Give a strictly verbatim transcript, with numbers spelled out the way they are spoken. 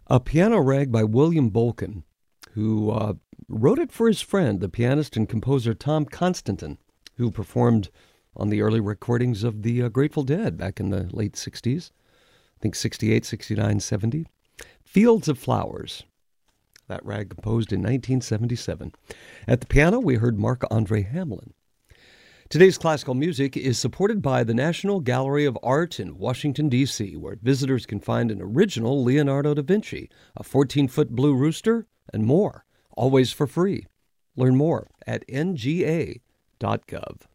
A piano rag by William Bolkin, who uh, wrote it for his friend, the pianist and composer Tom Constantin, who performed on the early recordings of the uh, Grateful Dead back in the late sixties. I think sixty-eight, sixty-nine, seventy. Fields of Flowers. That rag composed in nineteen seventy-seven. At the piano, we heard Marc-Andre Hamelin. Today's classical music is supported by the National Gallery of Art in Washington, D C, where visitors can find an original Leonardo da Vinci, a fourteen-foot blue rooster, and more, always for free. Learn more at N G A dot gov.